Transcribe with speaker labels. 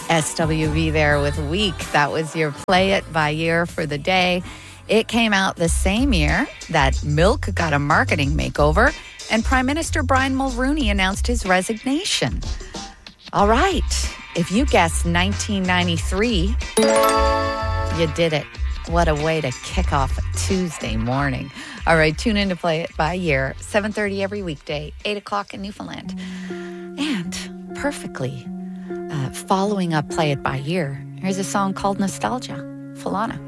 Speaker 1: SWV there with Week. That was your Play It by Year for the day. It came out the same year that Milk got a marketing makeover and Prime Minister Brian Mulroney announced his resignation. All right. If you guessed 1993, you did it. What a way to kick off a Tuesday morning. All right, tune in to Play It by Year, 7:30 every weekday, 8 o'clock in Newfoundland. And perfectly following up Play It by Year, here's a song called Nostalgia, Falana.